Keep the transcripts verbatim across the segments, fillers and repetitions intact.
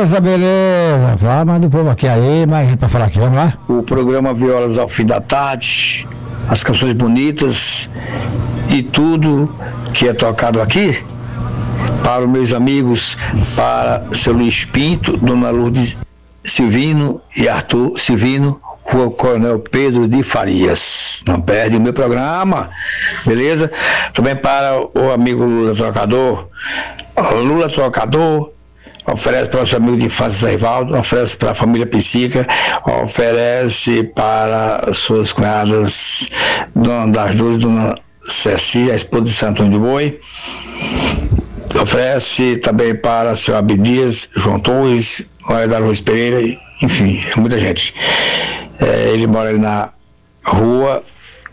Beleza, beleza. Fala mais do povo aqui aí, mais gente pra falar aqui, vamos lá. O programa Violas ao Fim da Tarde, as canções bonitas e tudo que é tocado aqui, para os meus amigos, para seu Luiz Pinto, Dona Lourdes Silvino e Arthur Silvino, Rua Coronel Pedro de Farias. Não perde o meu programa, beleza? Também para o amigo Lula Trocador. Lula Trocador oferece para o seu amigo de infância Zé-Ivaldo, oferece para a família Psica, oferece para suas cunhadas, Dona das Dores, Dona Ceci, a esposa de Santo Antônio de Boi. Oferece também para o seu Abdias, João Torres, Maria da Luz Pereira, enfim, muita gente. É, ele mora ali na rua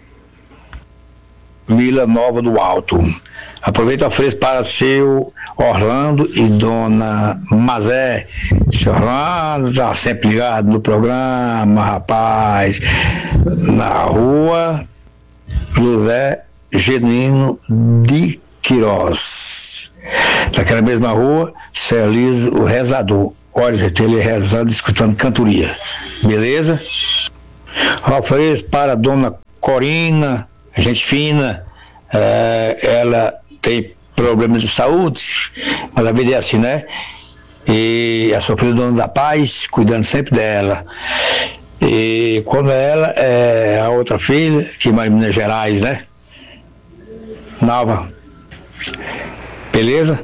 Vila Nova do Alto. Aproveita e ofereço para seu Orlando e Dona Mazé. Seu Orlando está sempre ligado no programa, rapaz. Na rua José Genuíno de Queiroz. Naquela mesma rua, Celise, o rezador. Olha, gente, ele rezando, escutando cantoria. Beleza? Ofereço para a Dona Corina, gente fina. É, ela tem problemas de saúde, mas a vida é assim, né? E a sua filha, Dona da Paz, cuidando sempre dela. E quando ela é a outra filha, que mora em Minas Gerais, né? Nova. Beleza?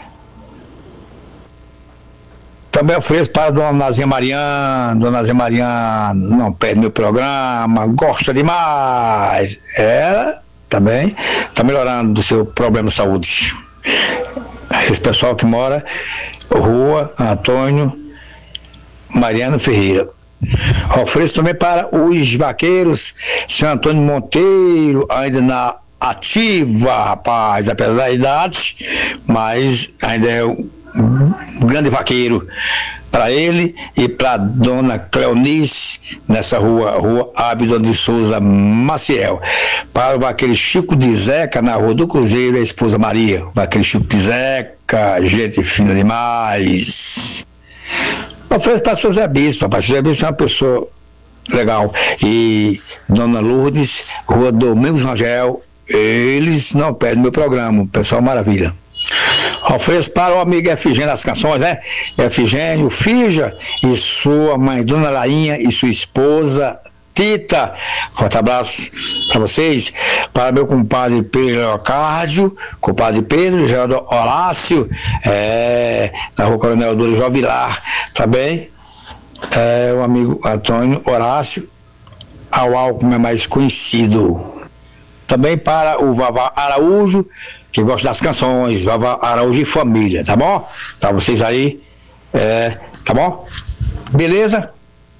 Também ofereço para a Dona Nazinha Mariana. Dona Nazinha Mariana não perde meu programa, gosta demais. Ela também está melhorando do seu problema de saúde. Esse pessoal que mora Rua Antônio Mariano Ferreira. Ofereço também para os vaqueiros, senhor Antônio Monteiro, ainda na ativa, rapaz, apesar da idade, mas ainda é um grande vaqueiro. Para ele e para Dona Cleonice, nessa rua, rua Abdon de Souza Maciel. Para o vaqueiro Chico de Zeca, na Rua do Cruzeiro, a esposa Maria. O vaqueiro Chico de Zeca, gente fina demais. Ofereço para o seu Zé Bispo, rapaz. O Zé Bispo é uma pessoa legal. E Dona Lourdes, Rua Domingos Rangel, eles não perdem meu programa, pessoal maravilha. Ofereço para o amigo Efigênio das canções, né? Efigênio, Fija e sua mãe, Dona Lainha, e sua esposa, Tita. Forte abraço para vocês. Para meu compadre Pedro Leocárdio, compadre Pedro, Geraldo Horácio, é, na Rua Coronel Dorival Vilar. Também é, o amigo Antônio Horácio, Aual, como é mais conhecido. Também para o Vavá Araújo, que gosta das canções, Vavá Araújo e família, tá bom? Pra vocês aí, é, tá bom? Beleza?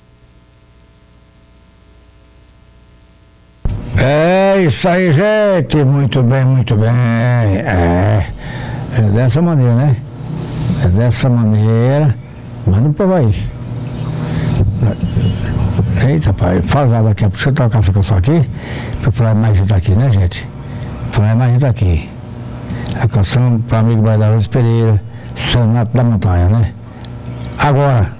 É isso aí, gente, muito bem, muito bem. É, é dessa maneira, né? É dessa maneira. Manda o povo aí. Eita, pai, fala já daqui a pouco. Deixa eu tocar essa canção aqui, pra falar mais gente aqui, né, gente? Falar mais gente aqui. A canção para amigo Maria da Luz Pereira, Senato da Montanha, né? Agora.